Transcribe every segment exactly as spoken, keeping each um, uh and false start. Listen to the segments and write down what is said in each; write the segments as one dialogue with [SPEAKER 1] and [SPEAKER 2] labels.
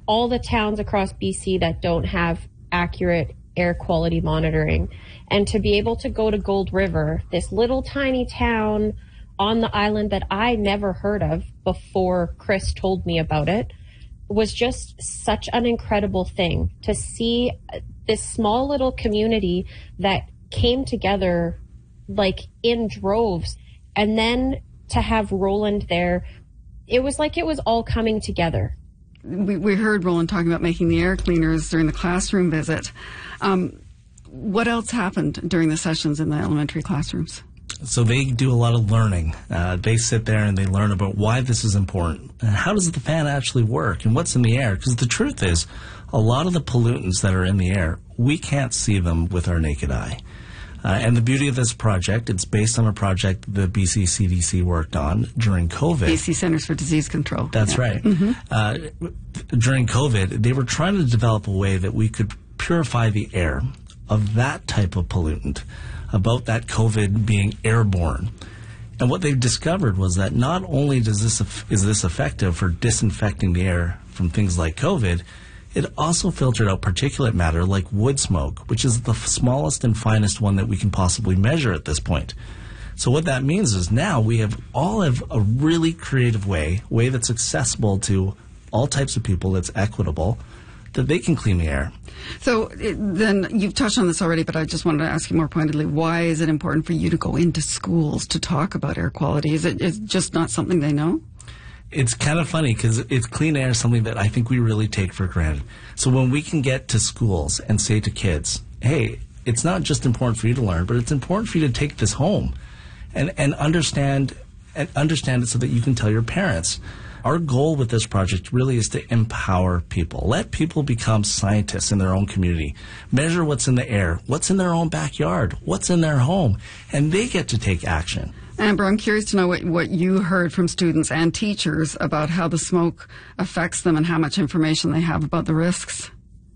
[SPEAKER 1] all the towns across B C that don't have accurate air quality monitoring. And to be able to go to Gold River, this little tiny town on the island that I never heard of before Chris told me about it, was just such an incredible thing to see this small little community that came together like in droves. And then to have Roland there, it was like it was all coming together.
[SPEAKER 2] We, we heard Roland talking about making the air cleaners during the classroom visit. Um, what else happened during the sessions in the elementary classrooms?
[SPEAKER 3] So they do a lot of learning. Uh, they sit there and they learn about why this is important and how does the fan actually work and what's in the air. Because the truth is, a lot of the pollutants that are in the air, we can't see them with our naked eye. Uh, and the beauty of this project, it's based on a project the B C C D C worked on during COVID.
[SPEAKER 2] B C Centers for Disease Control.
[SPEAKER 3] That's
[SPEAKER 2] yeah.
[SPEAKER 3] right.
[SPEAKER 2] Mm-hmm.
[SPEAKER 3] Uh, during COVID, they were trying to develop a way that we could purify the air of that type of pollutant, about that COVID being airborne. And what they've discovered was that not only does this is this effective for disinfecting the air from things like COVID, it also filtered out particulate matter like wood smoke, which is the smallest and finest one that we can possibly measure at this point. So what that means is now we have all have a really creative way, way that's accessible to all types of people, that's equitable, that they can clean the air.
[SPEAKER 2] So it, then you've touched on this already, but I just wanted to ask you more pointedly, why is it important for you to go into schools to talk about air quality? Is it is just not something they know?
[SPEAKER 3] It's kind of funny because it's clean air is something that I think we really take for granted. So when we can get to schools and say to kids, hey, it's not just important for you to learn, but it's important for you to take this home and, and understand and understand it so that you can tell your parents. Our goal with this project really is to empower people. Let people become scientists in their own community. Measure what's in the air, what's in their own backyard, what's in their home, and they get to take action.
[SPEAKER 2] Amber, I'm curious to know what, what you heard from students and teachers about how the smoke affects them and how much information they have about the risks.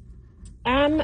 [SPEAKER 1] Um,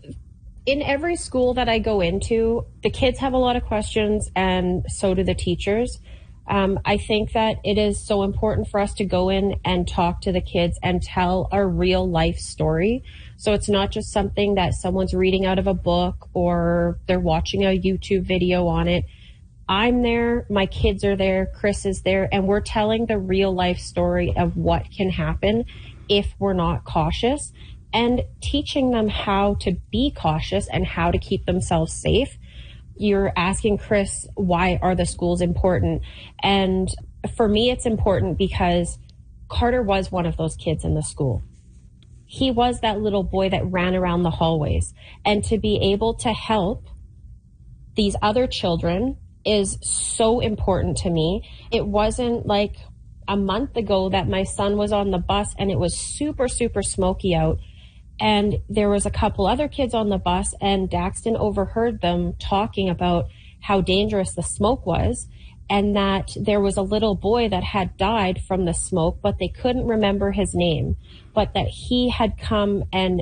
[SPEAKER 1] in every school that I go into, the kids have a lot of questions, and so do the teachers. Um, I think that it is so important for us to go in and talk to the kids and tell a real life story. So it's not just something that someone's reading out of a book or they're watching a YouTube video on it. I'm there, my kids are there, Chris is there, and we're telling the real life story of what can happen if we're not cautious, and teaching them how to be cautious and how to keep themselves safe. You're asking Chris, why are the schools important? And for me, it's important because Carter was one of those kids in the school. He was that little boy that ran around the hallways. And to be able to help these other children is so important to me. It wasn't like a month ago that my son was on the bus and it was super, super smoky out. And there was a couple other kids on the bus, and Daxton overheard them talking about how dangerous the smoke was, and that there was a little boy that had died from the smoke, but they couldn't remember his name, but that he had come and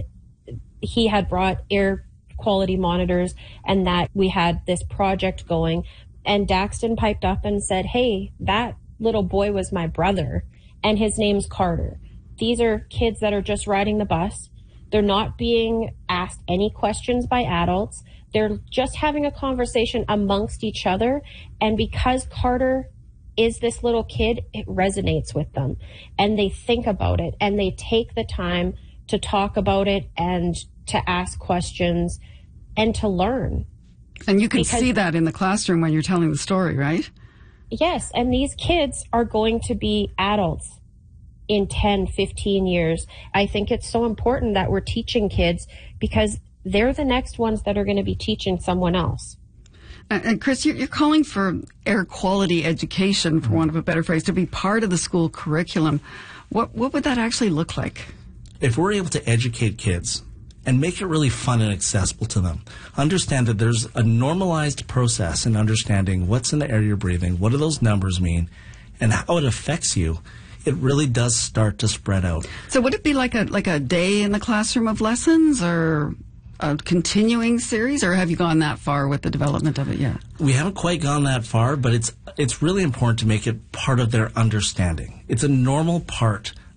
[SPEAKER 1] he had brought air quality monitors, and that we had this project going. And Daxton piped up and said, hey, that little boy was my brother, and his name's Carter. These are kids that are just riding the bus. They're not being asked any questions by adults. They're just having a conversation amongst each other. And because Carter is this little kid, it resonates with them. And they think about it, and they take the time to talk about it and to ask questions and to learn.
[SPEAKER 2] And you can
[SPEAKER 1] because,
[SPEAKER 2] see that in the classroom when you're telling the story, right?
[SPEAKER 1] Yes. And these kids are going to be adults in ten, fifteen years. I think it's so important that we're teaching kids because they're the next ones that are going to be teaching someone else.
[SPEAKER 2] And, and Chris, you're, you're calling for air quality education, for want of a better phrase, to be part of the school curriculum. What, what would that actually look like?
[SPEAKER 3] If we're able to educate kids and make it really fun and accessible to them, understand that there's a normalized process in understanding what's in the air you're breathing, what do those numbers mean, and how it affects you, it really does start to spread out.
[SPEAKER 2] So would it be like a like a day in the classroom of lessons, or a continuing series, or have you gone that far with the development of it yet?
[SPEAKER 3] We haven't quite gone that far, but it's it's really important to make it part of their understanding. It's a normal part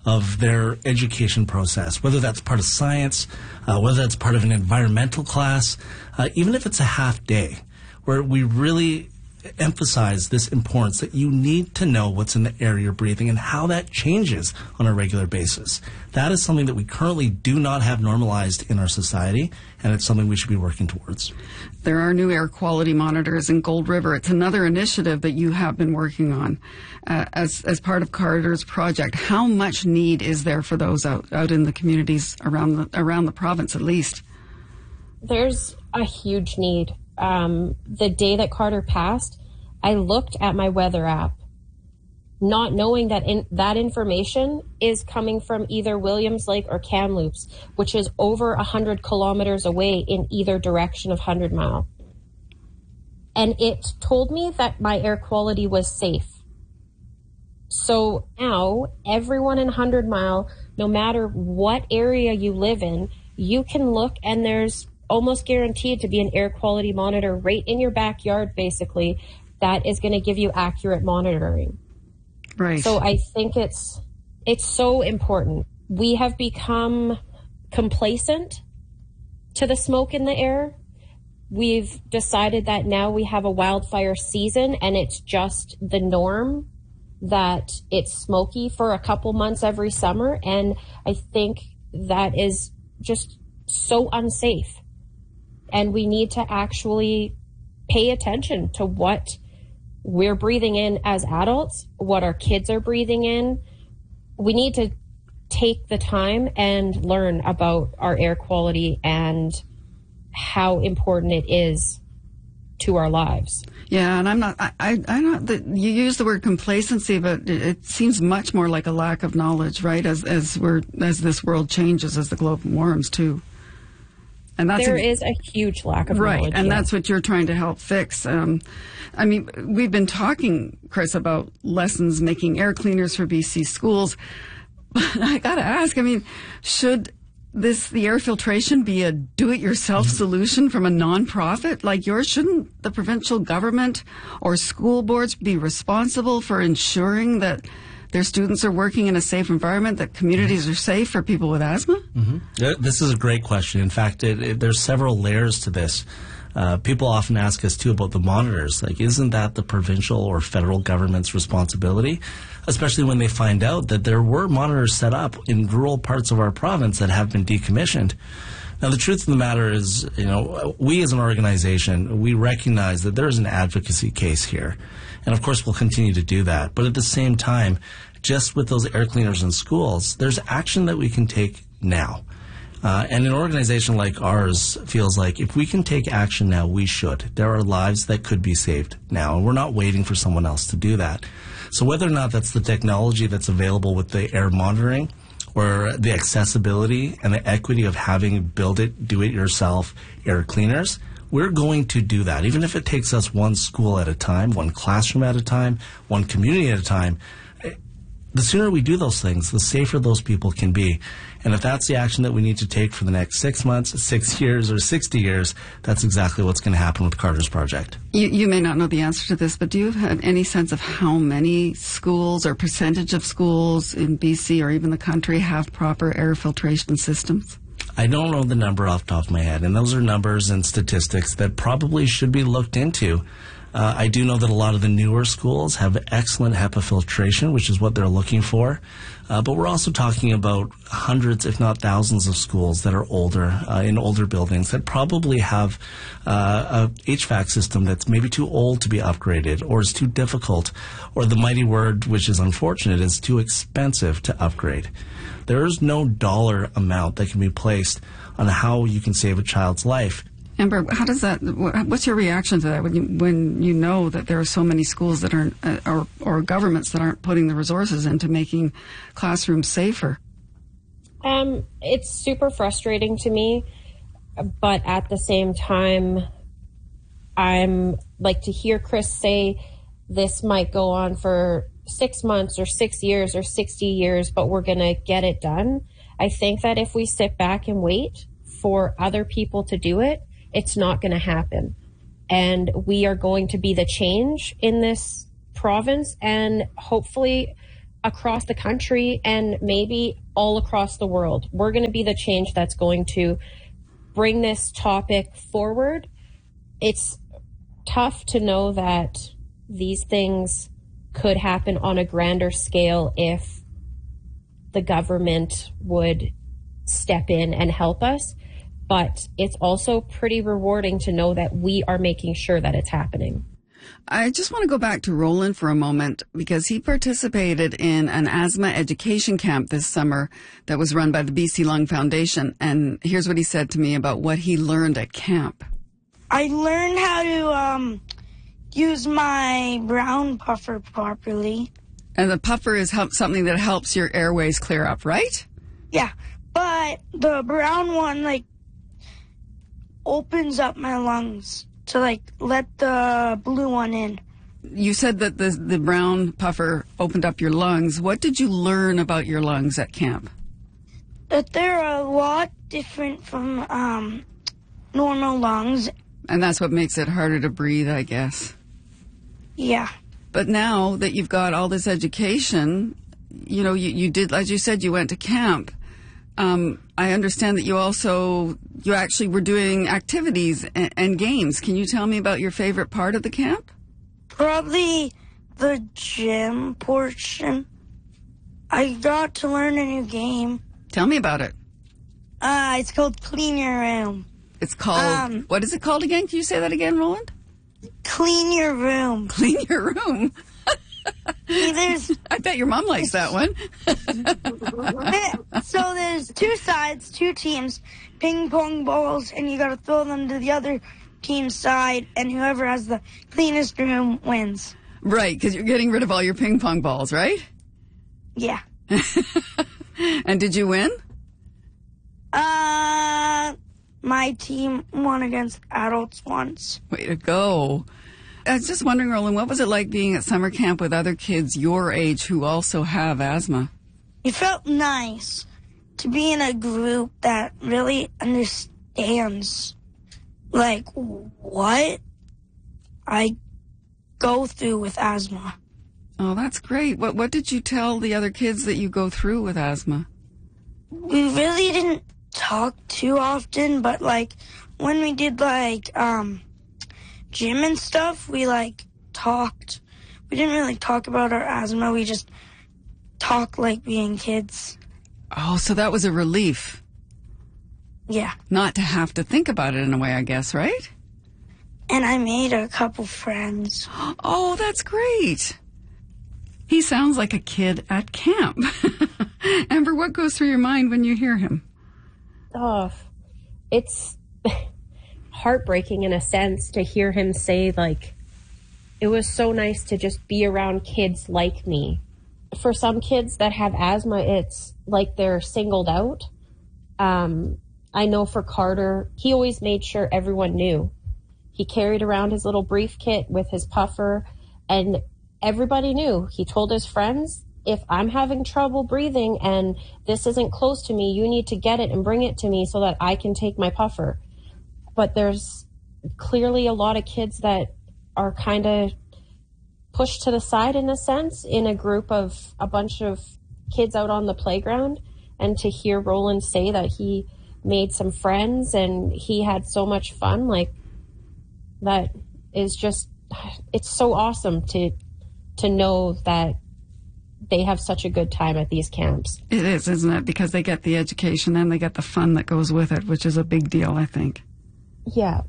[SPEAKER 3] of their education process, whether that's part of science, uh, whether that's part of an environmental class, uh, even if it's a half day, where we really emphasize this importance that you need to know what's in the air you're breathing and how that changes on a regular basis. That is something that we currently do not have normalized in our society, and it's something we should be working towards.
[SPEAKER 2] There are new air quality monitors in Gold River. It's another initiative that you have been working on uh, as as part of Carter's project. How much need is there for those out, out in the communities around the, around the province, at least?
[SPEAKER 1] There's a huge need. Um, the day that Carter passed, I looked at my weather app, not knowing that in, that information is coming from either Williams Lake or Kamloops, which is over one hundred kilometers away in either direction of one hundred mile. And it told me that my air quality was safe. So now everyone in one hundred mile, no matter what area you live in, you can look, and there's almost guaranteed to be an air quality monitor right in your backyard, basically, that is going to give you accurate monitoring.
[SPEAKER 2] Right.
[SPEAKER 1] So I think it's it's so important. We have become complacent to the smoke in the air. We've decided that now we have a wildfire season, and it's just the norm that it's smoky for a couple months every summer. And I think that is just so unsafe. And we need to actually pay attention to what we're breathing in as adults, what our kids are breathing in. We need to take the time and learn about our air quality and how important it is to our lives.
[SPEAKER 2] Yeah, and I'm not, I, I, I'm not, the, you use the word complacency, but it, it seems much more like a lack of knowledge, right? As, as we're, as this world changes, as the globe warms too. And that's
[SPEAKER 1] there
[SPEAKER 2] a,
[SPEAKER 1] is a huge lack of
[SPEAKER 2] right,
[SPEAKER 1] knowledge.
[SPEAKER 2] and
[SPEAKER 1] yeah.
[SPEAKER 2] that's what you're trying to help fix. Um, I mean, we've been talking, Chris, about lessons making air cleaners for B C schools. But I got to ask, I mean, should this the air filtration be a do-it-yourself solution from a nonprofit like yours? Shouldn't the provincial government or school boards be responsible for ensuring that their students are working in a safe environment, that communities are safe for people with asthma?
[SPEAKER 3] Mm-hmm. This is a great question. In fact, it, it, there's several layers to this. Uh, people often ask us, too, about the monitors. Like, isn't that the provincial or federal government's responsibility? Especially when they find out that there were monitors set up in rural parts of our province that have been decommissioned. Now, the truth of the matter is, you know, we as an organization, we recognize that there is an advocacy case here. And, of course, we'll continue to do that. But at the same time, just with those air cleaners in schools, there's action that we can take now. Uh, and an organization like ours feels like if we can take action now, we should. There are lives that could be saved now, and we're not waiting for someone else to do that. So whether or not that's the technology that's available with the air monitoring, or the accessibility and the equity of having build it, do it yourself air cleaners, we're going to do that. Even if it takes us one school at a time, one classroom at a time, one community at a time, the sooner we do those things, the safer those people can be. And if that's the action that we need to take for the next six months, six years, or sixty years, that's exactly what's going to happen with Carter's project.
[SPEAKER 2] You, you may not know the answer to this, but do you have any sense of how many schools or percentage of schools in B C or even the country have proper air filtration systems?
[SPEAKER 3] I don't know the number off the top of my head, and those are numbers and statistics that probably should be looked into. Uh, I do know that a lot of the newer schools have excellent HEPA filtration, which is what they're looking for. Uh, but we're also talking about hundreds, if not thousands, of schools that are older, uh, in older buildings that probably have uh, a H V A C system that's maybe too old to be upgraded, or is too difficult, or the mighty word, which is unfortunate, is too expensive to upgrade. There is no dollar amount that can be placed on how you can save a child's life.
[SPEAKER 2] Amber, how does that? What's your reaction to that when you when you know that there are so many schools that aren't, uh, or or governments that aren't putting the resources into making classrooms safer?
[SPEAKER 1] Um, it's super frustrating to me, but at the same time, I'm like to hear Chris say this might go on for six months or six years or sixty years, but we're going to get it done. I think that if we sit back and wait for other people to do it, it's not going to happen. And we are going to be the change in this province. And hopefully across the country and maybe all across the world. We're going to be the change that's going to bring this topic forward. It's tough to know that these things could happen on a grander scale if the government would step in and help us. But it's also pretty rewarding to know that we are making sure that it's happening.
[SPEAKER 2] I just want to go back to Roland for a moment because he participated in an asthma education camp this summer that was run by the B C Lung Foundation. And here's what he said to me about what he learned at camp.
[SPEAKER 4] I learned how to um, use my brown puffer properly.
[SPEAKER 2] And the puffer is help, something that helps your airways clear up, right?
[SPEAKER 4] Yeah, but the brown one, like, opens up my lungs to, like, let the blue one in.
[SPEAKER 2] You said that the, the brown puffer opened up your lungs. What did you learn about your lungs at camp?
[SPEAKER 4] That they're a lot different from um, normal lungs.
[SPEAKER 2] And that's what makes it harder to breathe, I guess.
[SPEAKER 4] Yeah.
[SPEAKER 2] But now that you've got all this education, you know, you, you did, as you said, you went to camp. Um, I understand that you also, you actually were doing activities and, and games. Can you tell me about your favorite part of the camp?
[SPEAKER 4] Probably the gym portion. I got to learn a new game.
[SPEAKER 2] Tell me about it.
[SPEAKER 4] Uh, it's called Clean Your Room.
[SPEAKER 2] It's called,
[SPEAKER 4] um,
[SPEAKER 2] what is it called again? Can you say that again, Roland?
[SPEAKER 4] Clean Your Room.
[SPEAKER 2] Clean Your Room.
[SPEAKER 4] There's,
[SPEAKER 2] I bet your mom likes that one.
[SPEAKER 4] So there's two sides, two teams, ping pong balls, and you got to throw them to the other team's side, and whoever has the cleanest room wins.
[SPEAKER 2] Right, because you're getting rid of all your ping pong balls, right?
[SPEAKER 4] Yeah.
[SPEAKER 2] And did you win?
[SPEAKER 4] Uh, my team won against adults once.
[SPEAKER 2] Way to go. I was just wondering, Roland, what was it like being at summer camp with other kids your age who also have asthma?
[SPEAKER 4] It felt nice to be in a group that really understands, like, what I go through with asthma.
[SPEAKER 2] Oh, that's great. What What did you tell the other kids that you go through with asthma?
[SPEAKER 4] We really didn't talk too often, but, like, when we did, like, um... gym and stuff, we, like, talked. We didn't really talk about our asthma. We just talked like being kids.
[SPEAKER 2] Oh, so that was a relief.
[SPEAKER 4] Yeah.
[SPEAKER 2] Not to have to think about it in a way, I guess, right?
[SPEAKER 4] And I made a couple friends.
[SPEAKER 2] Oh, that's great. He sounds like a kid at camp. Amber, what goes through your mind when you hear him?
[SPEAKER 1] Oh, it's heartbreaking in a sense to hear him say, like, it was so nice to just be around kids like me. For some kids that have asthma, it's like they're singled out. Um, I know for Carter, he always made sure everyone knew. He carried around his little brief kit with his puffer, and everybody knew. He told his friends, if I'm having trouble breathing and this isn't close to me, you need to get it and bring it to me so that I can take my puffer. But there's clearly a lot of kids that are kind of pushed to the side in a sense in a group of a bunch of kids out on the playground. And to hear Roland say that he made some friends and he had so much fun, like, that is just, it's so awesome to to know that they have such a good time at these camps.
[SPEAKER 2] It is, isn't it? Because they get the education and they get the fun that goes with it, which is a big deal, I think.
[SPEAKER 1] Yeah.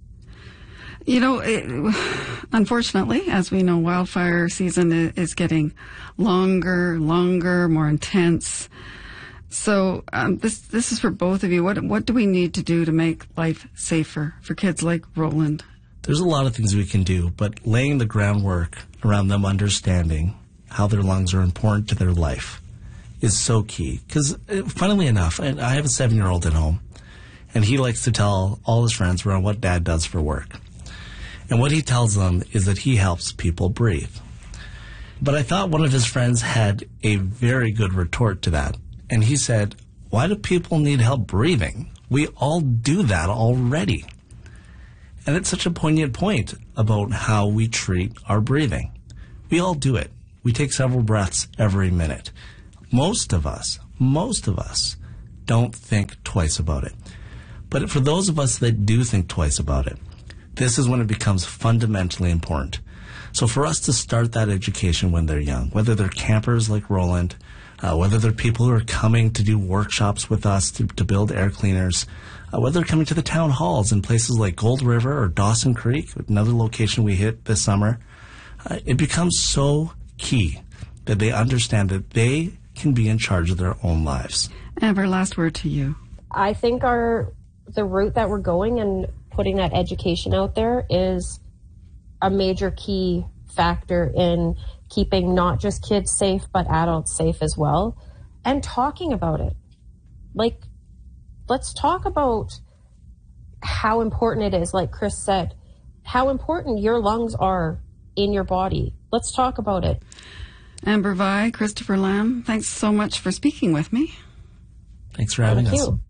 [SPEAKER 2] You know, it, unfortunately, as we know, wildfire season is getting longer, longer, more intense. So um, this this is for both of you. What what do we need to do to make life safer for kids like Roland?
[SPEAKER 3] There's a lot of things we can do, but laying the groundwork around them understanding how their lungs are important to their life is so key. Because, funnily enough, and I have a seven-year-old at home, and he likes to tell all his friends around what Dad does for work. And what he tells them is that he helps people breathe. But I thought one of his friends had a very good retort to that. And he said, why do people need help breathing? We all do that already. And it's such a poignant point about how we treat our breathing. We all do it. We take several breaths every minute. Most of us, most of us don't think twice about it. But for those of us that do think twice about it, this is when it becomes fundamentally important. So for us to start that education when they're young, whether they're campers like Roland, uh, whether they're people who are coming to do workshops with us to, to build air cleaners, uh, whether they're coming to the town halls in places like Gold River or Dawson Creek, another location we hit this summer, uh, it becomes so key that they understand that they can be in charge of their own lives.
[SPEAKER 2] Amber, last word to you.
[SPEAKER 1] I think our the route that we're going and putting that education out there is a major key factor in keeping not just kids safe, but adults safe as well, and talking about it. Like, let's talk about how important it is, like Chris said, how important your lungs are in your body. Let's talk about it.
[SPEAKER 2] Amber Vi, Christopher Lamb, thanks so much for speaking with me.
[SPEAKER 3] Thanks for having
[SPEAKER 1] Thank
[SPEAKER 3] us.
[SPEAKER 1] you.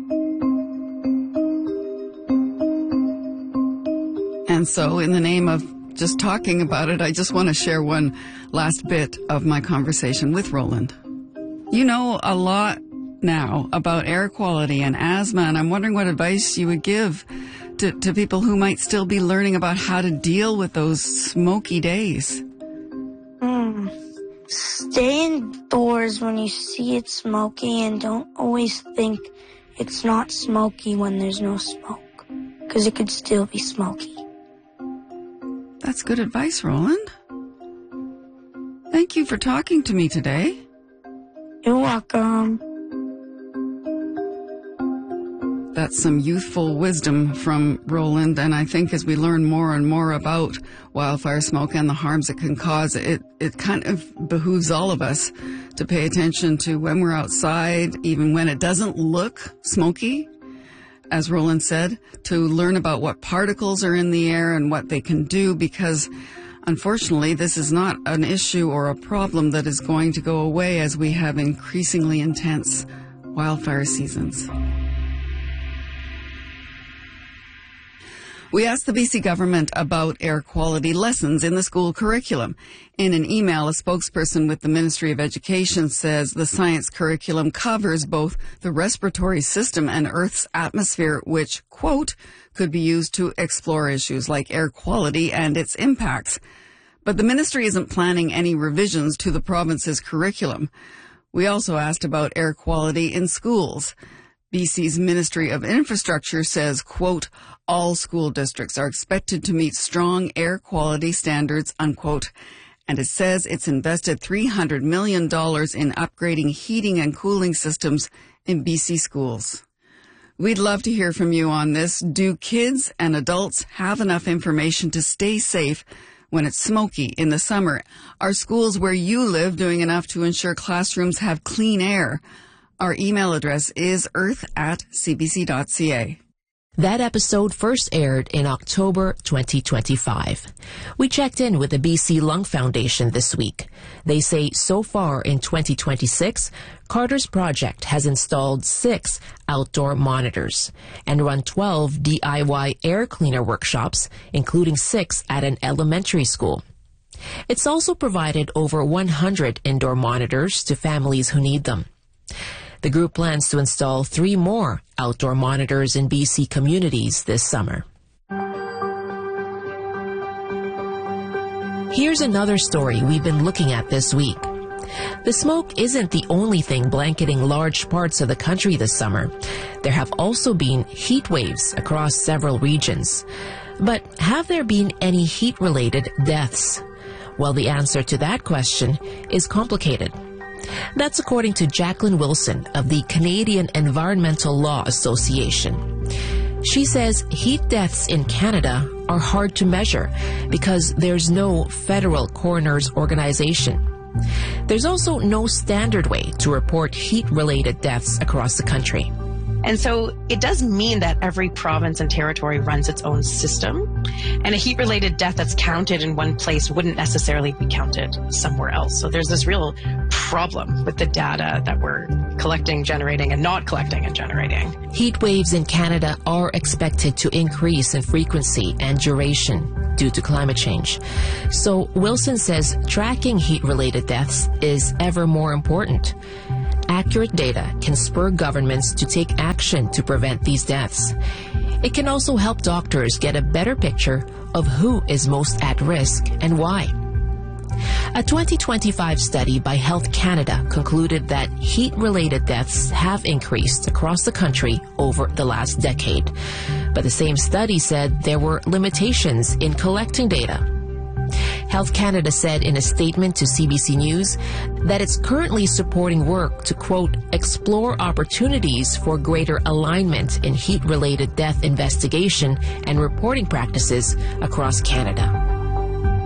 [SPEAKER 2] And so, in the name of just talking about it, I just want to share one last bit of my conversation with Roland. You know a lot now about air quality and asthma, and I'm wondering what advice you would give to, to people who might still be learning about how to deal with those smoky days.
[SPEAKER 4] Hmm. Stay indoors when you see it smoky, and don't always think it's not smoky when there's no smoke, because it could still be smoky.
[SPEAKER 2] That's good advice, Roland. Thank you for talking to me today.
[SPEAKER 4] You're welcome.
[SPEAKER 2] That's some youthful wisdom from Roland, and I think as we learn more and more about wildfire smoke and the harms it can cause, it, it kind of behooves all of us to pay attention to when we're outside, even when it doesn't look smoky, as Roland said, to learn about what particles are in the air and what they can do, because unfortunately this is not an issue or a problem that is going to go away as we have increasingly intense wildfire seasons. We asked the B C government about air quality lessons in the school curriculum. In an email, a spokesperson with the Ministry of Education says the science curriculum covers both the respiratory system and Earth's atmosphere, which, quote, could be used to explore issues like air quality and its impacts. But the ministry isn't planning any revisions to the province's curriculum. We also asked about air quality in schools. B C's Ministry of Infrastructure says, quote, all school districts are expected to meet strong air quality standards, unquote. And it says it's invested three hundred million dollars in upgrading heating and cooling systems in B C schools. We'd love to hear from you on this. Do kids and adults have enough information to stay safe when it's smoky in the summer? Are schools where you live doing enough to ensure classrooms have clean air? Our email address is earth at c b c dot c a.
[SPEAKER 5] That episode first aired in October twenty twenty-five. We checked in with the B C Lung Foundation this week. They say so far in twenty twenty-six, Carter's project has installed six outdoor monitors and run twelve D I Y air cleaner workshops, including six at an elementary school. It's also provided over one hundred indoor monitors to families who need them. The group plans to install three more outdoor monitors in B C communities this summer. Here's another story we've been looking at this week. The smoke isn't the only thing blanketing large parts of the country this summer. There have also been heat waves across several regions. But have there been any heat-related deaths? Well, the answer to that question is complicated. That's according to Jacqueline Wilson of the Canadian Environmental Law Association. She says heat deaths in Canada are hard to measure because there's no federal coroner's organization. There's also no standard way to report heat-related deaths across the country.
[SPEAKER 6] And so it does mean that every province and territory runs its own system, and a heat-related death that's counted in one place wouldn't necessarily be counted somewhere else. So there's this real problem with the data that we're collecting, generating, and not collecting and generating.
[SPEAKER 5] Heat waves in Canada are expected to increase in frequency and duration. due to climate change. So Wilson says tracking heat-related deaths is ever more important. Accurate data can spur governments to take action to prevent these deaths. It can also help doctors get a better picture of who is most at risk and why. A twenty twenty-five study by Health Canada concluded that heat-related deaths have increased across the country over the last decade. But the same study said there were limitations in collecting data. Health Canada said in a statement to C B C News that it's currently supporting work to, quote, explore opportunities for greater alignment in heat-related death investigation and reporting practices across Canada.